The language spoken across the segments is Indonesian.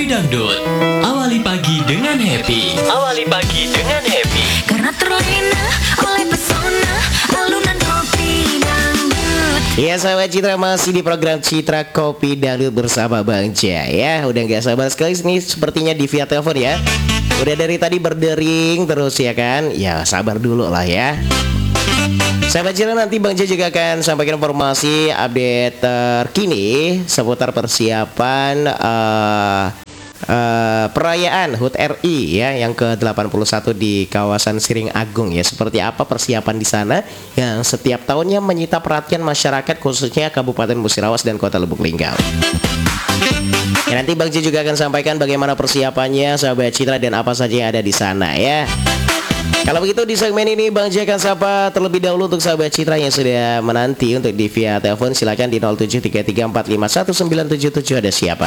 Kopi Dangdut. Awali pagi dengan happy. Awali pagi dengan happy. Karena terlena oleh pesona alunan kopi dangdut. Ya sahabat Citra, masih di program Citra Kopi Dangdut bersama Bang Ja ya. Udah gak sabar sekali nih sepertinya di via telepon ya. Udah dari tadi berdering terus ya kan. Ya sabar dulu lah ya. Sahabat Citra, nanti Bang Ja juga akan sampaikan informasi update terkini seputar persiapan perayaan HUT RI ya yang ke-81 di kawasan Siring Agung ya. Seperti apa persiapan di sana yang setiap tahunnya menyita perhatian masyarakat khususnya Kabupaten Musirawas dan Kota Lubuk Linggau. Ya, nanti Bang Ja juga akan sampaikan bagaimana persiapannya sahabat Citra dan apa saja yang ada di sana ya. Kalau begitu di segmen ini Bang Ja akan sapa terlebih dahulu untuk sahabat Citra yang sudah menanti untuk di via telepon. Silakan di 0733451977. Ada siapa?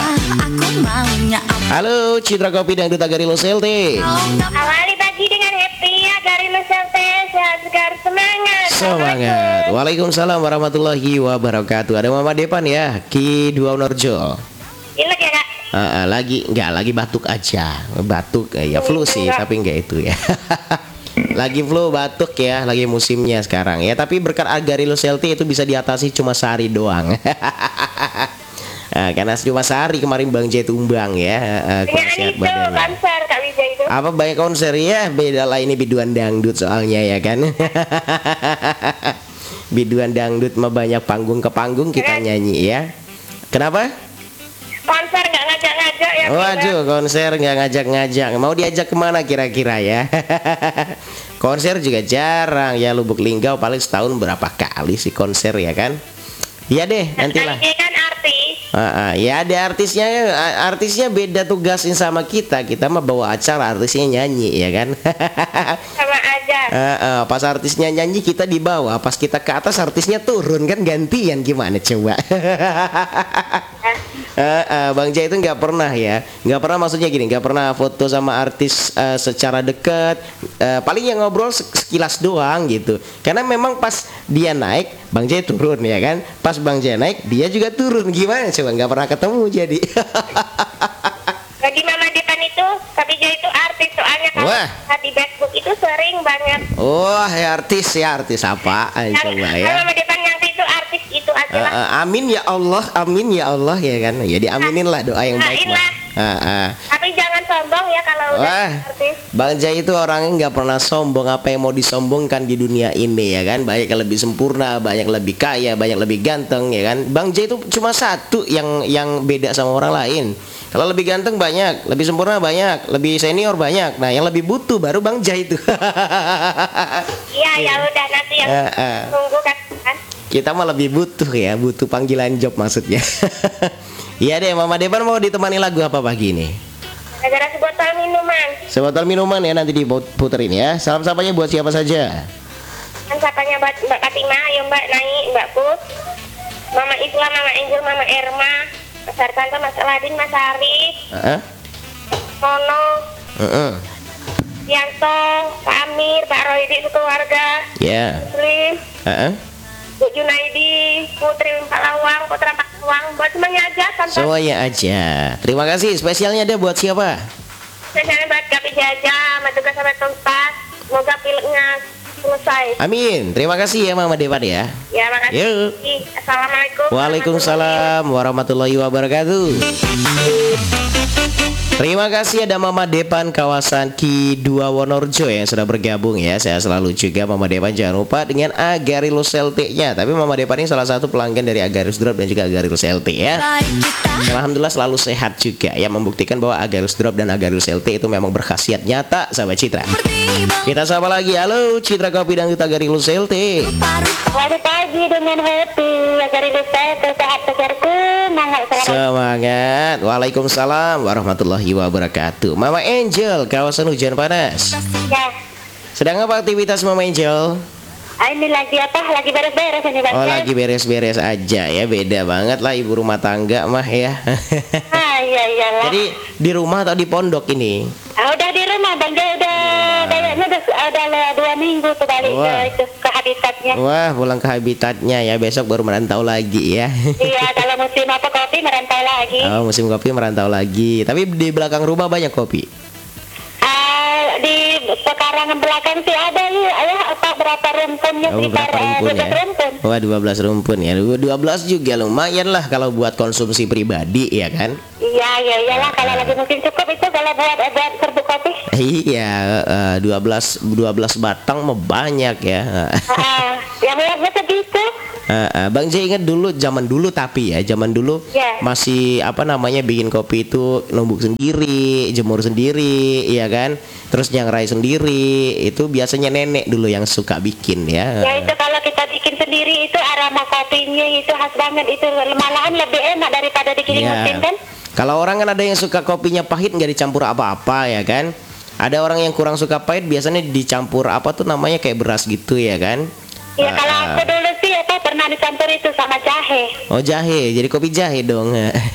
Halo Citra Kopi Dangdut Agarillo Selte. Awali pagi dengan happy Agarillo Selte, sehat segar, semangat. Semangat. Waalaikumsalam warahmatullahi wabarakatuh. Ada Mama Depan ya, Ki Dua Norjo. Pilek ya kak? Lagi batuk aja. Batuk ya flu sih, tapi enggak itu ya. Lagi flu batuk ya, lagi musimnya sekarang ya. Tapi berkat Agarillo Selte itu bisa diatasi cuma sehari doang. Nah, karena cuma sehari kemarin Bang Ja tumbang ya. Dengan itu konser Kak Wijaya itu. Apa banyak konser ya? Beda lah ini biduan dangdut soalnya ya kan. Biduan dangdut mah banyak panggung ke panggung kita nyanyi ya. Kenapa? Konser nggak ngajak-ngajak ya. Waduh, konser nggak ngajak-ngajak. Mau diajak kemana kira-kira ya? Konser juga jarang ya. Lubuk Linggau paling setahun berapa kali sih konser ya kan? Iya deh, nantilah. Ini kan artis. Ya ada artisnya beda tugasin sama kita. Kita mah bawa acara, artisnya nyanyi ya kan? Sama aja. Pas artisnya nyanyi kita di bawah, pas kita ke atas artisnya turun kan, gantian gimana coba? Bang Ja itu nggak pernah ya, nggak pernah, maksudnya gini, nggak pernah foto sama artis secara dekat. Paling yang ngobrol sekilas doang gitu. Karena memang pas dia naik, Bang Ja turun ya kan. Pas Bang Ja naik, dia juga turun. Gimana coba, nggak pernah ketemu jadi. Bagi Mama Depan itu, Kak Wijaya itu artis soalnya kalau di Facebook itu sering banget. Wah ya artis apa? Coba ya. Kalau Mama Depan yang itu artis itu aja lah. Amin ya Allah ya kan. Ya diaminin lah doa yang baik. Tapi jangan sombong ya kalau udah artis. Bang Ja itu orangnya nggak pernah sombong. Apa yang mau disombongkan di dunia ini ya kan? Banyak yang lebih sempurna, banyak lebih kaya, banyak lebih ganteng ya kan. Bang Ja itu cuma satu yang beda sama orang lain. Kalau lebih ganteng banyak, lebih sempurna banyak, lebih senior banyak. Nah yang lebih butuh baru Bang Ja itu. Iya ya udah nanti yang tunggu kan. Kita mah lebih butuh ya, butuh panggilan job maksudnya. Iya deh, Mama Depan mau ditemani lagu apa pagi ini? Ada sebotol minuman. Sebotol minuman ya, nanti diputerin ya. Salam sapanya buat siapa saja? Kan sapanya buat Mbak Fatimah, ayo Mbak Nai, Mbak Put, Mama Islam, Mama Angel, Mama Erma, Mas Hartanto, Mas Aladin, Mas Arif, Mono, Yanto, Pak Amir, Pak Roydi sekeluarga, Muslim, Bu Junaidi, Putri Pak Lawang, Putra Pak Lawang, buat semuanya aja. Semuanya aja. Terima kasih. Spesialnya ada buat siapa? Spesialnya buat Kak Wijaya, Matuga sampai tempat. Semoga pileknya selesai. Amin. Terima kasih ya Mama Depan ya. Ya, makasih. Yuk. Assalamualaikum. Waalaikumsalam warahmatullahi wabarakatuh. Terima kasih ada Mama Depan kawasan Ki Dua Wonorjo yang sudah bergabung ya. Saya selalu juga Mama Depan, jangan lupa dengan Agarillo Selte-nya. Tapi Mama Depan ini salah satu pelanggan dari Agarillo Drop dan juga Agarillo Selte ya. Alhamdulillah selalu sehat juga ya, membuktikan bahwa Agarillo Drop dan Agarillo Selte itu memang berkhasiat nyata sahabat Citra. Kita sapa lagi. Halo Citra Kopi Dangdut Agarillo Selte. Selamat pagi dengan happy Agarillo Selte, sehat segarku, semangat. Waalaikumsalam warahmatullahi wabarakatuh. Mama Angel kawasan hujan panas. Ya. Sedang apa aktivitas Mama Angel? Ini lagi apa? Lagi beres-beres ini Bang. Oh lagi beres-beres aja ya. Beda banget lah ibu rumah tangga mah ya. Iya iyalah. Jadi di rumah atau di pondok ini? Udah di rumah Bang, udah kayaknya udah 2 minggu tuh balik ke itu ke habitatnya. Wah, pulang ke habitatnya ya. Besok baru merantau lagi ya. Iya, kalau musim apa kopi merantau lagi. Oh, musim kopi merantau lagi. Tapi di belakang rumah banyak kopi. Di pekarangan belakang sih ada ya, berapa rumpunnya Oh, sekitar berapa rumpun 12 ya? rumpun. Wah, 12 rumpun ya. 12 juga lumayan lah kalau buat konsumsi pribadi ya kan. Iya, iyalah kalau lagi musim cukup itu kalau buat serbuk kopi. Iya, 12 batang mah banyak ya. Yang lihatnya segitu. Bang J ingat dulu zaman dulu tapi ya zaman dulu Ya. masih apa namanya bikin kopi itu numbuk sendiri, jemur sendiri, ya kan? Terus nyangrai sendiri. Itu biasanya nenek dulu yang suka bikin ya. Ya itu kalau kita bikin sendiri itu aroma kopinya itu khas banget, itu malahan lebih enak daripada dikirim mesin kan? Kalau orang kan ada yang suka kopinya pahit nggak dicampur apa-apa ya kan? Ada orang yang kurang suka pahit biasanya dicampur apa tuh namanya kayak beras gitu ya kan? Iya kalau aku dulu sih pernah dicampur itu sama jahe. Oh jahe, jadi kopi jahe dong.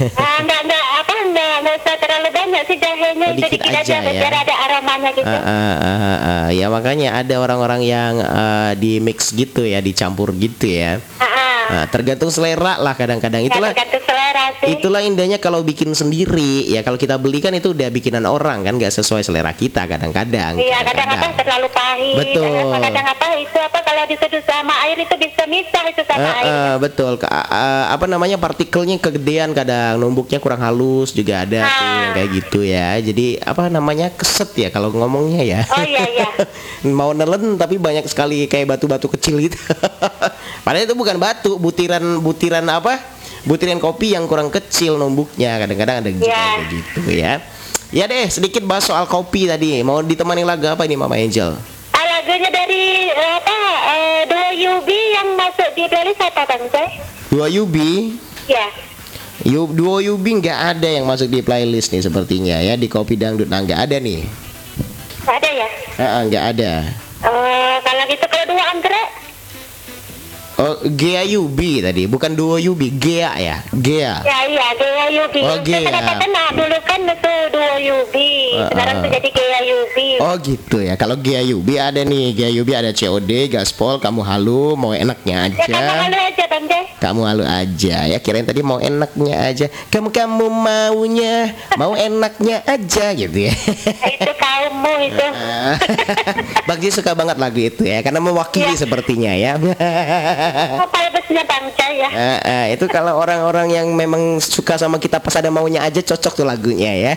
Enggak usah terlalu banyak sih jahenya, Oh, dikit sedikit aja aja ya. biar ada aromanya gitu. Ya makanya ada orang-orang yang di mix gitu ya, dicampur gitu ya. Tergantung selera lah kadang-kadang. Itulah tergantung selera sih. itulah indahnya kalau bikin sendiri ya. Kalau kita beli kan itu udah bikinan orang kan, nggak sesuai selera kita kadang-kadang. Iya, kadang-kadang terlalu pahit. Betul. Kadang itu kalau diseduh sama air itu bisa misah itu sama air. Betul. Apa namanya partikelnya kegedean kadang, numbuknya kurang halus juga ada tuh yang kayak gitu ya. Jadi apa namanya keset ya kalau ngomongnya ya. Oh iya. Mau nelen tapi banyak sekali kayak batu-batu kecil gitu. Padahal itu bukan batu, butiran apa? Butiran kopi yang kurang kecil numbuknya. Kadang-kadang ada juga kayak gitu ya. Ya deh, sedikit bahas soal kopi tadi. Mau ditemani lagu apa ini Mama Angel? Lagunya dari Duo Yubi yang masuk di playlist apa Bang Zai? Duo Yubi? Ya. Duo Yubi nggak ada yang masuk di playlist nih sepertinya ya, di Kopi Dangdut. Nah nggak ada nih. Ada ya? Nggak ada. Kalau gitu kalau Duo Anggrek? Oh, Gea Yubi tadi, bukan Duo Yubi, Gea ya, Gea. Ya iya, Gea Yubi. Oh, Gea. Nah, dulu kan itu Duo Yubi, sekarang itu jadi Gea Yubi. Oh gitu ya. Kalau Gea Yubi ada nih, Gea Yubi ada COD, Gaspol, Kamu Halu, Mau Enaknya Aja. Ya, kamu halu aja Bang Jay. Kamu halu aja ya, kirain tadi mau enaknya aja. Kamu maunya, mau enaknya aja gitu ya. Itu kamu itu. Bang Ji suka banget lagu itu ya, karena mewakili sepertinya ya. Apa busnya Bang Jay ya? Itu kalau orang-orang yang memang suka sama kita pas ada maunya aja cocok tuh lagunya ya.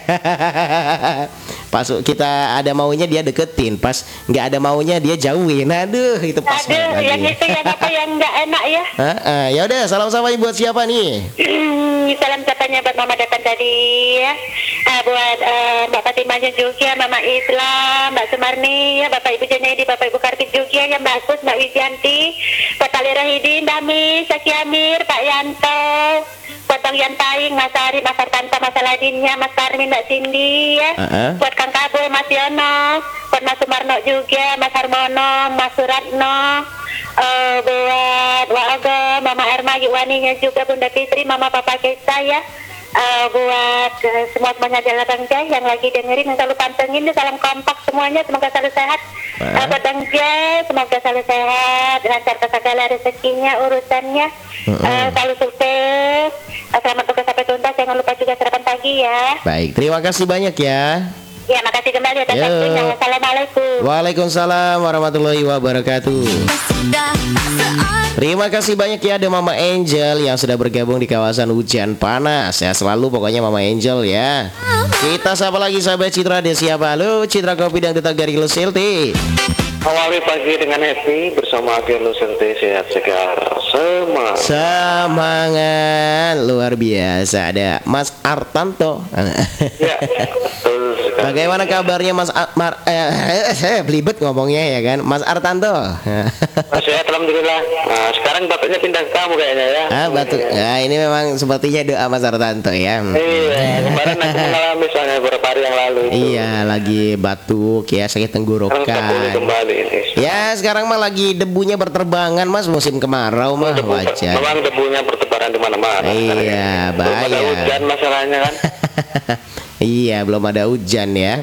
Pas kita ada maunya dia deketin, pas nggak ada maunya dia jauhin. Aduh, itu pas banget yang lagunya. itu yang apa yang nggak enak ya? Ya udah, salam sama buat siapa nih? Salam sapanya buat Mama Depan tadi ya. Buat Mbak Fatimahnya juga, Mama Islam, Mbak Sumarni ya, Bapak Ibu Junaidi, Bapak Ibu Kartip juga ya, Mbak Kus, Mbak Wijanti, Pak Ali Rahidi, Mbak Mi, Saki Amir, Pak Yanto, buat Bang Yantaing, Mas Ari, Mas Artanto, Mas Aladinnya, Mas Karmin, Mbak Cindy ya. Buat Kang Kabul, Mas Yono, buat Mas Sumarno juga, Mas Harmono, Mas Suratno, buat Waago, Mama Erma, Yuwaninya juga, Bunda Fitri, Mama Papa Kesa ya. Buat semuanya adalah Bang Jai yang lagi dengerin, yang selalu pantengin, salam kompak semuanya, semoga selalu sehat. Buat Bang Jai, semoga selalu sehat, lancar segala rezekinya, urusannya, selalu sukses. Selamat tugas sampai tuntas, jangan lupa juga sarapan pagi ya. Baik, terima kasih banyak ya. Ya, makasih kembali atas waktunya. Wassalamualaikum. Waalaikumsalam warahmatullahi wabarakatuh. Terima kasih banyak ya ada Mama Angel yang sudah bergabung di kawasan hujan panas. Ya selalu pokoknya Mama Angel ya. Kita sapa lagi sahabat Citra, ada siapa? Halo Citra Kopi dan Detak dari Lusilti. Awali pagi dengan happy bersama Akhir Lusilti, sehat segar semangat luar biasa. Ada Mas Artanto. Ya, betul sekali. Bagaimana kabarnya Mas saya belibet ngomongnya ya kan, Mas Artanto. Sehat alhamdulillah. Nah, sekarang batuknya pindah ke kamu kayaknya ya. Batuk. Nah, ini memang sepertinya doa Mas Artanto ya. Iya, kemarin aku mengalami soalnya beberapa hari yang lalu itu. Iya, lagi batuk ya, sakit Sekarang tenggorokan. pulih kembali ini. Ya, sekarang mah lagi debunya berterbangan Mas, musim kemarau mah wajar. Memang debunya bertebaran di mana-mana. Iya, Belum ada bahaya. hujan masalahnya kan. Iya, belum ada hujan ya.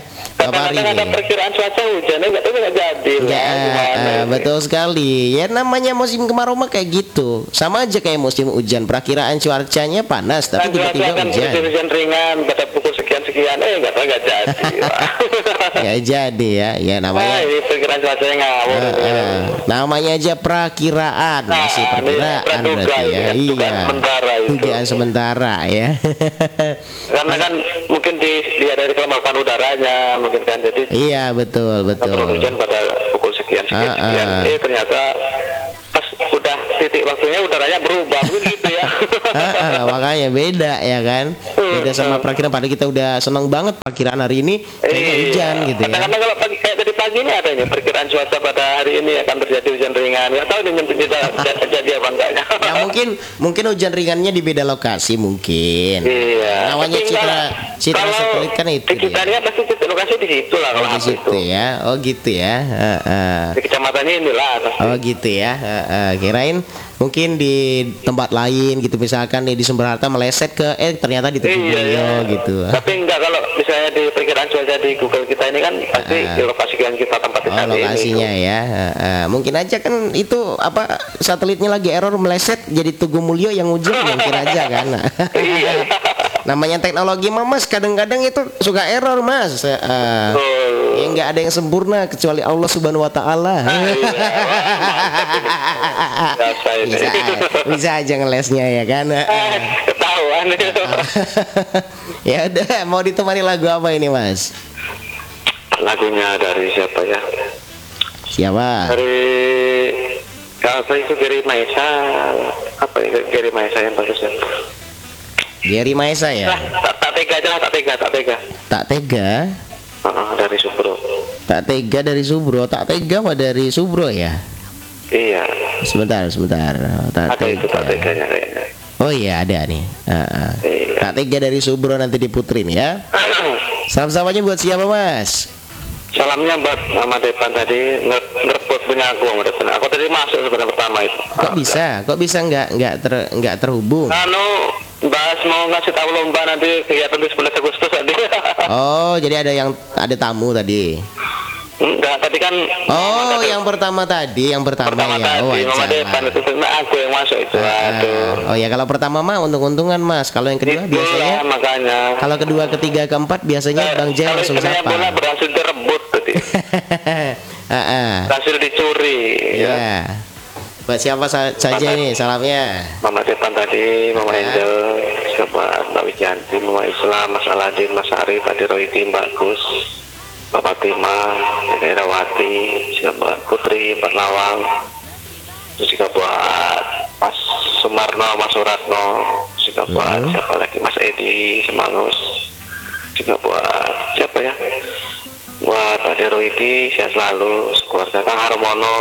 hari Kadang-kadang ada ini. perkiraan cuaca hujannya nggak tahu nggak jadi. Ya, Gimana ini? betul sekali. Ya namanya musim kemarau mah kayak gitu. Sama aja kayak musim hujan. Perakiraan cuacanya panas tapi Kan cuaca tiba-tiba kan hujan. hujan ringan pada pukul sekian nggak tahu nggak jadi. Ya jadi ya. Ya Nah, namanya ini perkiraan cuacanya ngawur. namanya aja perakiraan. Masih Nah, perkiraan praduga berarti ya. ini, dugaan sementara itu. Dugaan sementara ya. Karena kan mungkin dilihat dari kelembapan udaranya mungkin kan jadi Iya betul turun hujan pada pukul sekian. Ternyata pas udah titik waktunya udaranya berubah mungkin gitu ya. Makanya beda ya kan. Beda sama perakiraan. Padahal kita udah seneng banget perakiraan hari ini kayaknya hujan gitu ya. Kadang-kadang kalau pagi kayak tadi pagi ini adanya perkiraan cuaca pada hari ini akan terjadi hujan ringan. Nggak tahu ini kita jadi apa enggaknya. Ya mungkin hujan ringannya di beda lokasi mungkin. Iya. Namanya Tapi citra kalau satelit kan itu di kitarnya pasti titik lokasi di situ lah kalau di aku situ itu. ya. Oh gitu ya. Di kecamatannya inilah pasti. Oh gitu ya. Kirain mungkin di tempat lain gitu misalkan di Sumber Harta meleset ke ternyata di Teguh Mulyo gitu. Tapi enggak kalau misalnya di perkiraan cuaca di Google kita ini kan pasti di lokasi yang kita tempatin Oh saat ini. lokasinya ya. Mungkin aja kan itu apa satelitnya lagi error meleset jadi Tugu Mulyo yang hujan mungkin aja kan. Iya. Namanya teknologi mah Mas kadang-kadang itu suka error Mas. Ya nggak ada yang sempurna kecuali Allah Subhanahu Wa Taala. Bisa aja ngelesnya ya kan. Ketahuan. Ya udah mau ditemani lagu apa ini Mas? Lagunya dari siapa ya? Siapa? Dari apa itu Gary Maesa? Apa ya Gary Maesa yang bagus ya? Gary Maesa ya? Tak tega aja lah, tak tega. Tak tega. Dari Subro. Tak tega dari Subro. Tak tega apa dari Subro ya? Iya. Sebentar. Tak Ada itu tak tega. teganya kayaknya. Oh iya ada nih. Iya. Tak tega dari Subro nanti diputerin ya. Salam-salamnya buat siapa Mas? Salamnya buat Mama Depan tadi ngerebut punya aku Mama Depan. Aku tadi masuk sebenarnya pertama itu. Kok bisa nggak terhubung? Bahas mau ngasih tahu lomba nanti kegiatan di 11 Agustus tadi. Oh jadi ada tamu tadi. Enggak, tadi kan Oh yang pertama tadi yang pertama ya. Oh tadi Mama Depan itu sebenarnya aku yang masuk itu. Aduh. Oh ya kalau pertama mah untung-untungan Mas. Kalau yang kedua Itulah biasanya makanya. kalau kedua, ketiga, keempat biasanya Bang Jai Kalau langsung istilahnya bola sapa. berhasil direbut tadi. Berhasil dicuri. Ya. Buat siapa saja nih salamnya? Mama Depan tadi, Mama Angel, Mbak Wijanti, Mama Islam, Mas Aladin, Mas Arif, Adi Rohiti, Mbak Gus, Mbak Fatima, Herawati, Mbak Putri, Mbak Nawang, terus juga buat Mas Sumarno, Mas Suratno, juga buat siapa lagi, Mas Edi, Semangus, juga buat siapa ya? Buat Adi Rohiti, sehat selalu, keluarga Kang Harmono.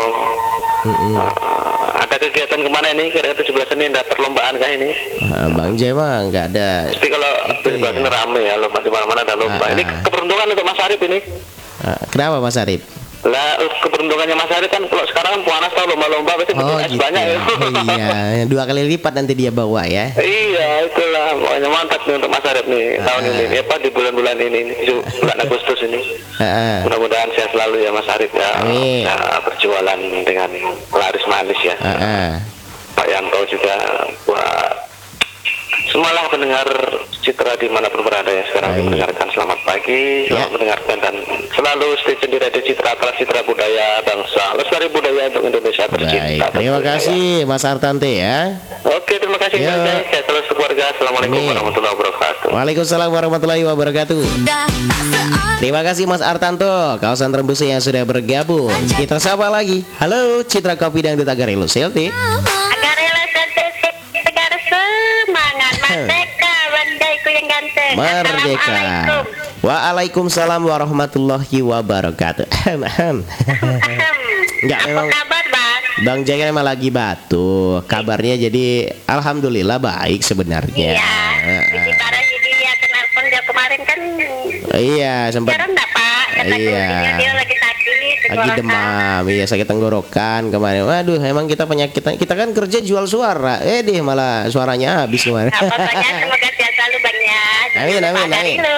Ada kegiatan kemana ini? Kira-kira 17 ini ada perlombaan kah ini? Bang Jai mah nggak ada. Tapi kalau sebelah ini rame ya, lomba di mana-mana ada lomba. Ini keberuntungan untuk Mas Arif ini. Kenapa Mas Arif? Lah keberuntungannya Mas Arif kan kalau sekarang Puanas tahu lomba-lomba pasti Oh es gitu. banyak ya. Iya, 2 kali lipat nanti dia bawa ya. Iya itulah, pokoknya mantap nih untuk Mas Arif nih tahun ini. Apa di bulan-bulan ini, bulan Agustus ini. Mudah-mudahan sehat selalu ya Mas Arif ya. Amin. Nah, berjualan dengan laris manis ya. Pak Yanto juga buat semualah pendengar Citra dimanapun berada ya sekarang mendengarkan, selamat pagi, selamat mendengarkan dan selalu stay tune di Radio Citra, atas Citra budaya bangsa, lestari budaya untuk Indonesia tercinta. Baik, terima kasih Mas Artante ya. Oke, terima kasih Ya. banyak. Saya selalu keluarga. Assalamualaikum Amin. warahmatullahi wabarakatuh. Waalaikumsalam warahmatullahi wabarakatuh. Terima kasih Mas Artanto, kawasan Rembusi yang sudah bergabung. Kita sapa lagi. Halo, Citra Kopi Dangdut Agarelo Selti. Agar rela tegar semangat merdeka, bandaiku yang ganteng. Merdeka. Assalamualaikum. Waalaikumsalam warahmatullahi wabarakatuh. Enggak, Apa memang kabar, Bang? Bang Jaya memang lagi batuk. Kabarnya jadi alhamdulillah baik sebenarnya. Iya. Jadi parah jadi dia telepon dia kemarin kan. Iya, sempat Sekarang enggak, Pak? Kata Iya. kuncinya dia lagi sakit. lagi demam, iya sakit tenggorokan kemarin. Waduh, emang kita penyakit kita kan kerja jual suara. Deh malah suaranya habis kemarin. Pokoknya semoga sehat selalu Bang ya. Amin, amin, Pak amin. Darilus.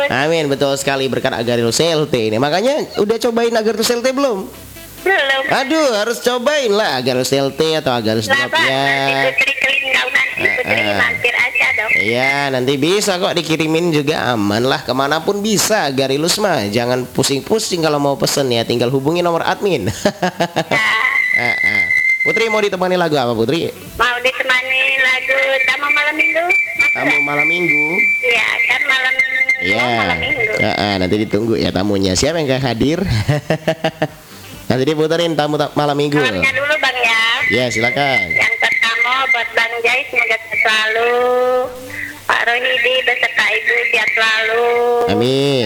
Bagus. Amin, betul sekali berkat Agarelus LT ini. Makanya udah cobain Agarelus LT belum? Belum. Aduh, harus cobain lah Agarelus LT atau Agarelus Lah, Drop Pak, ya. nanti Putri keling kau nanti Putri mampir aja dong. Iya, nanti bisa kok dikirimin juga aman lah kemanapun bisa Agarelus mah. Jangan pusing-pusing kalau mau pesen ya, tinggal hubungi nomor admin. Ya, Putri mau ditemani lagu apa Putri? mau ditemani lagu Tamu Malam Minggu. Tamu malam minggu. Iya, kan malam Ya, minggu. nanti ditunggu ya tamunya. Siapa yang gak hadir? Nanti diputerin tamu malam minggu. Malamnya dulu Bang ya. Ya, silakan. Yang pertama buat Bang Jai semoga sehat selalu. Pak Rohidi beserta Ibu sehat selalu. Amin.